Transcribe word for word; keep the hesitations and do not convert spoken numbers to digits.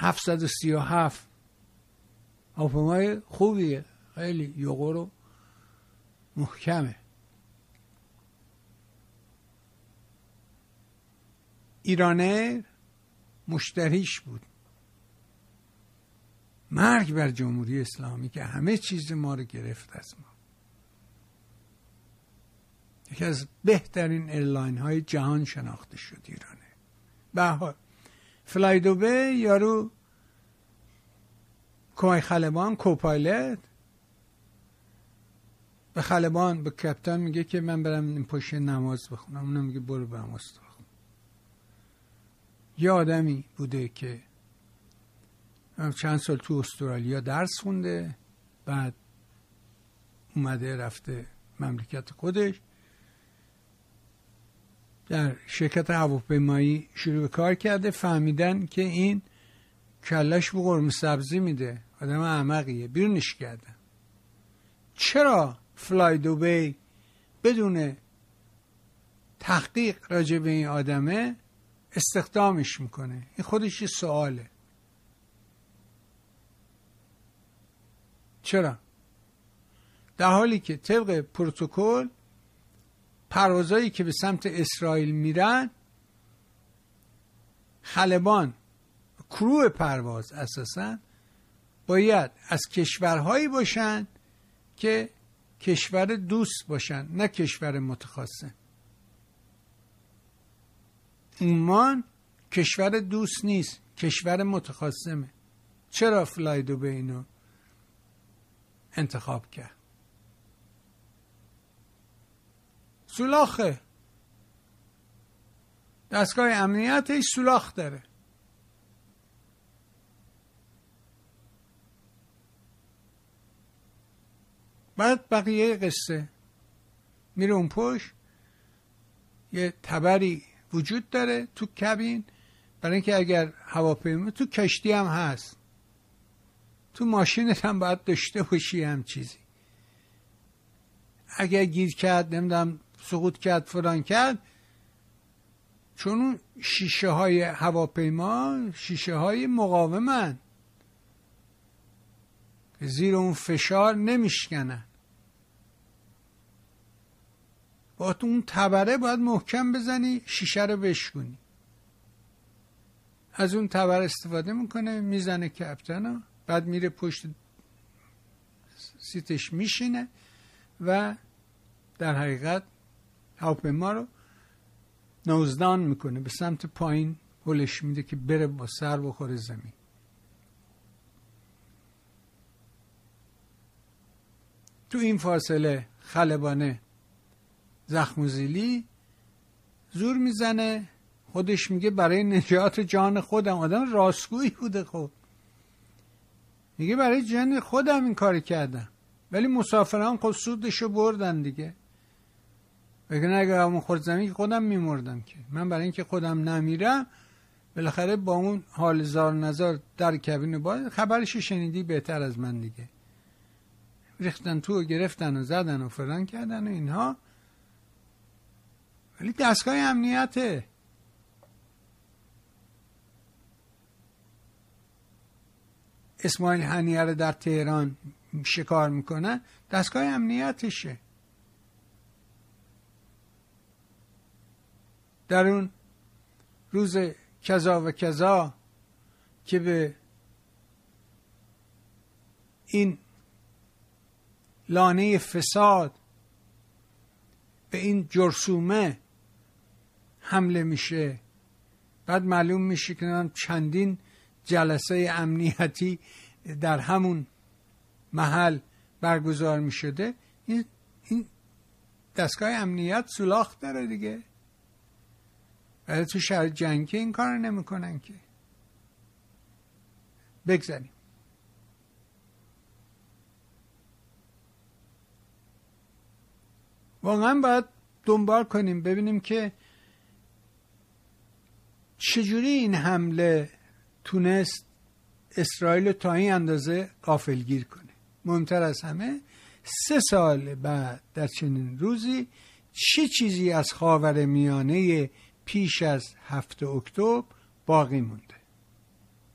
هفتصد و سی و هفت هواپیمای خوبیه، خیلی یوغور و محکمه. ایرانه مشتریش بود. مرگ بر جمهوری اسلامی که همه چیز ما رو گرفت از ما. یکی از بهترین ایرلاین های جهان شناخته شد ایرانه. به هر حال فلای دوبه یارو کمک خلبان کوپایلت به خلبان به کپتان میگه که من برم این پشت نماز بخونم، اونم میگه برو به نماز بخون. یه آدمی بوده که چند سال تو استرالیا درس خونده، بعد اومده رفته مملکت خودش، در شرکت هواپیمایی شروع به کار کرده. فهمیدن که این کلش به قرمه سبزی میده، آدم احمقیه، بیرونش کردن. چرا فلای دوبی بدون تحقیق راجع به این آدمه استخدامش میکنه؟ این خودش یه سواله. چرا؟ در حالی که طبق پروتکل پروازایی که به سمت اسرائیل میرن، خلبان کرو پرواز اساساً باید از کشورهایی باشن که کشور دوست باشن، نه کشور متخاصم. عمان کشور دوست نیست، کشور متخاصمه. چرا فلای دوبه اینو انتخاب کرد؟ سولاخه، دستگاه امنیتش سولاخ داره. بعد بقیه قصه میره اون پشت، یه تبری وجود داره تو کابین، برای اینکه اگر هواپیما، تو کشتی هم هست، تو ماشینت هم باید داشته باشی هم چیزی. اگر گیر کرد، نمیدونم سقوط کرد، فلان کرد، چون اون شیشه های هواپیما شیشه های مقاومن، زیر اون فشار نمیشکنن. با تو اون تبره باید محکم بزنی، شیشه رو بشکنی. از اون تبر استفاده میکنه، میزنه کپتنو، بعد میره پشت سیتش میشینه و در حقیقت هواپیما رو نوزدان میکنه، به سمت پایین هلش میده که بره با سر بخوره زمین. تو این فاصله خلبانه زخم و زیلی زور میزنه، خودش میگه برای نجات جان خودم. آدم راستگویی بوده، خب میگه برای جان خودم این کار کردم، ولی مسافران خود سودشو بردن دیگه. بگه نه اگه همون خورد زمین خودم میمردم، که من برای اینکه خودم نمیرم بالاخره با اون حال زار نزار در کابین باید خبرشو شنیدی بهتر از من دیگه. ریختن تو و گرفتن و زدن و فران کردن و اینها، ولی دستگاه امنیته. اسماعیل هنیه رو در تهران شکار میکنن، دستگاه امنیتشه. در اون روز کذا و کذا که به این لانه فساد، به این جرثومه حمله میشه، بعد معلوم میشه که چندین جلسه امنیتی در همون محل برگزار میشده. این این دستگاه امنیت سولاخ داره دیگه. ولی تو شهر جنگی این کار نمیکنن که. بگذاریم. واقعا باید دنبال کنیم ببینیم که چجوری این حمله تونست اسرائیل تا این اندازه غافلگیر کنه. مهمتر از همه سه سال بعد در چنین روزی چه چیزی از خاورمیانه پیش از هفت اکتبر باقی مونده.